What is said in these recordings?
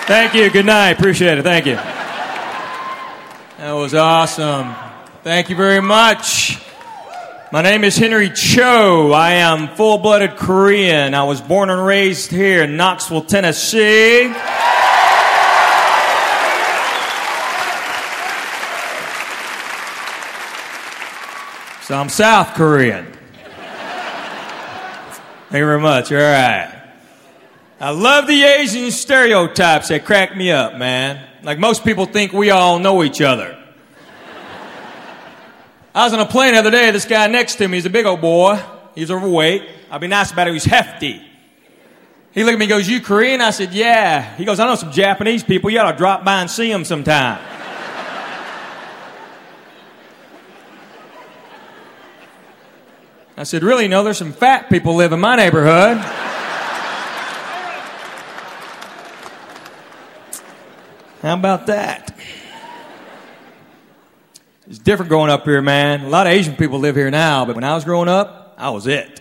Thank you. Good night. Appreciate it. Thank you. That was awesome. Thank you very much. My name is Henry Cho. I am full-blooded Korean. I was born and raised here in Knoxville, Tennessee. So I'm South Korean. Thank you very much. You're all right. I love the Asian stereotypes. They crack me up, man. Like most people think we all know each other. I was on a plane the other day. This guy next to me, he's a big old boy. He's overweight. I'll be nice about it. He's hefty. He looked at me and goes, "You Korean?" I said, "Yeah." He goes, "I know some Japanese people. You ought to drop by and see them sometime." I said, "Really? No, there's some fat people live in my neighborhood." How about that? It's different growing up here, man. A lot of Asian people live here now, but when I was growing up, I was it.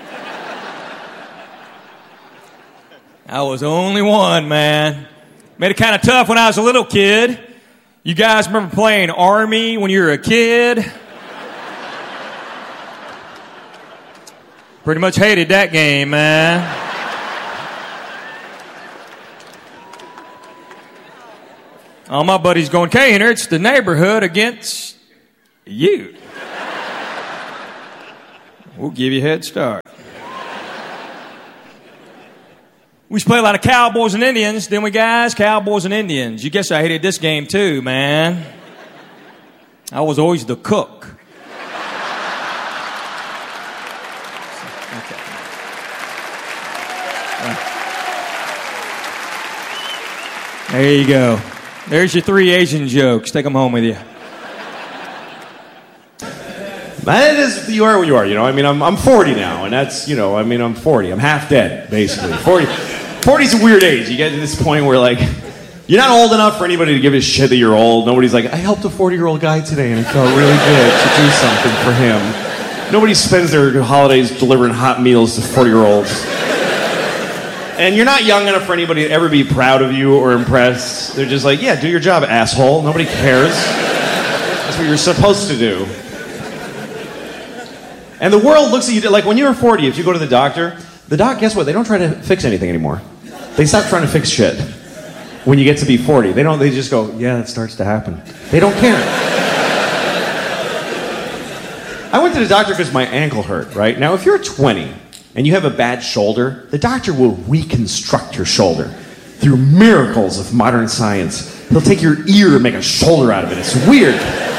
I was the only one, man. Made it kind of tough when I was a little kid. You guys remember playing Army when you were a kid? Pretty much hated that game, man. All my buddies going, "Okay, Henry, it's the neighborhood against you. We'll give you a head start." We used to play a lot of Cowboys and Indians, didn't we, guys? Cowboys and Indians. You guess I hated this game too, man. I was always the cook. There you go. There's your 3 Asian jokes. Take them home with you. That is, you are what you are, you know. I mean, I'm 40 now, and that's, you know, I mean, I'm 40. I'm half dead, basically. 40's a weird age. You get to this point where, like, you're not old enough for anybody to give a shit that you're old. Nobody's like, "I helped a 40-year-old guy today, and it felt really good to do something for him." Nobody spends their holidays delivering hot meals to 40-year-olds. And you're not young enough for anybody to ever be proud of you or impressed. They're just like, "Yeah, do your job, asshole. Nobody cares. That's what you're supposed to do." And the world looks at you like when you're 40, if you go to the doctor, guess what? They don't try to fix anything anymore. They stop trying to fix shit. When you get to be 40, they just go, "Yeah, it starts to happen." They don't care. I went to the doctor because my ankle hurt, right? Now, if you're 20, and you have a bad shoulder, the doctor will reconstruct your shoulder through miracles of modern science. He'll take your ear and make a shoulder out of it. It's weird.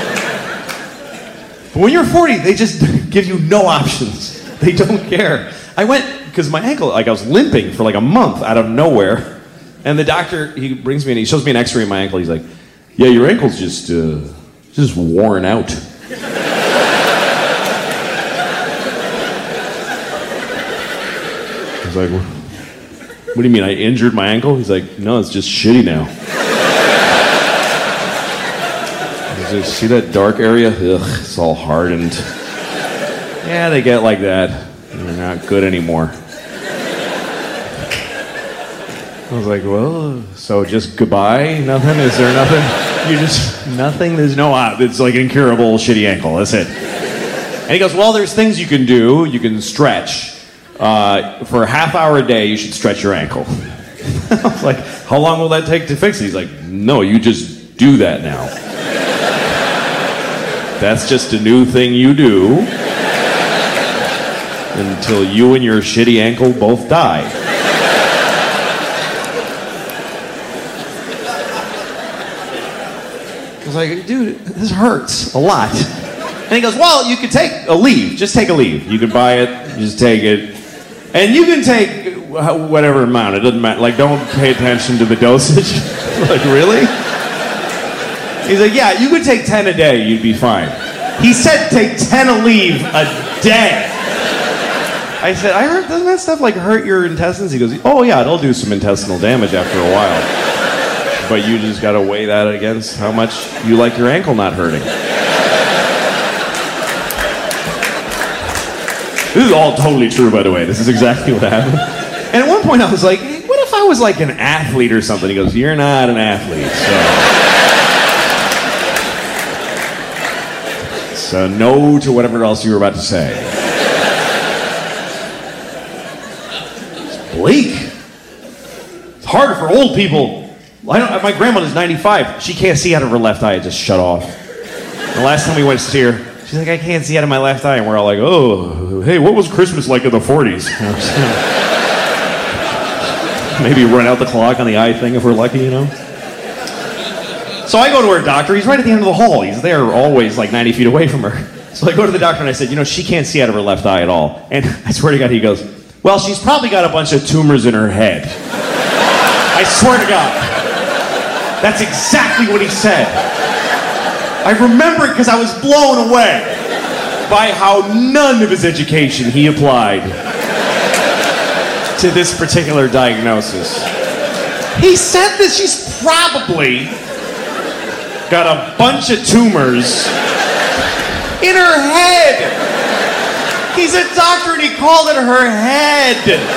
But when you're 40, they just give you no options. They don't care. I went, because my ankle, like I was limping for like a month out of nowhere. And the doctor, he brings me in, he shows me an x-ray of my ankle. He's like, "Yeah, your ankle's just worn out." I was like, "What do you mean, I injured my ankle?" He's like, "No, it's just shitty now." See that dark area? Ugh, it's all hardened. Yeah, they get like that. They're not good anymore. I was like, "Well, so just goodbye? Nothing? Is there nothing? Nothing? There's no, it's like incurable shitty ankle. That's it." And he goes, "Well, there's things you can do. You can stretch. For a half hour a day, you should stretch your ankle." I was like, "How long will that take to fix it?" He's like, "No, you just do that now. That's just a new thing you do until you and your shitty ankle both die." I was like, "Dude, this hurts a lot." And he goes, "Well, you could take a leave. Just take a leave. You could buy it, just take it. And you can take whatever amount. It doesn't matter. Like, don't pay attention to the dosage." Like, really? He's like, "Yeah, you could take 10 a day. You'd be fine." He said take 10 a leave a day. I said, "I heard, doesn't that stuff like hurt your intestines?" He goes, "Oh yeah, it'll do some intestinal damage after a while. But you just got to weigh that against how much you like your ankle not hurting." This is all totally true, by the way. This is exactly what happened. And at one point I was like, "Hey, what if I I was like an athlete or something. He goes, you're not an athlete, so no to whatever else you were about to say. It's bleak. It's harder for old people. My grandmother's 95. She can't see out of her left eye. It just shut off. The last time we went to see her, she's like, I can't see out of my left eye. And we're all like, oh, hey, what was Christmas like in the 40s? Maybe run out the clock on the eye thing if we're lucky, you know? So I go to her doctor. He's right at the end of the hall. He's there always like 90 feet away from her. So I go to the doctor and I said, she can't see out of her left eye at all. And I swear to God, he goes, well, she's probably got a bunch of tumors in her head. I swear to God. That's exactly what he said. I remember it because I was blown away by how none of his education he applied to this particular diagnosis. He said that she's probably got a bunch of tumors in her head. He's a doctor and he called it her head.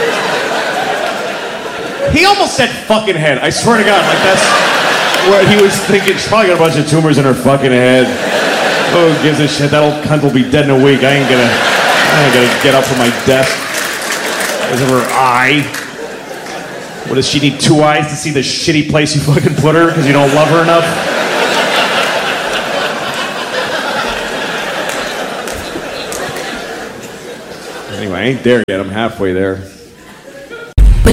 He almost said fucking head. I swear to God, like that's what he was thinking. She's probably got a bunch of tumors in her fucking head. Oh, who gives a shit? That old cunt will be dead in a week. I ain't gonna get up from my desk because of her eye. What, does she need 2 eyes to see the shitty place you fucking put her because you don't love her enough? Anyway, I ain't there yet. I'm halfway there.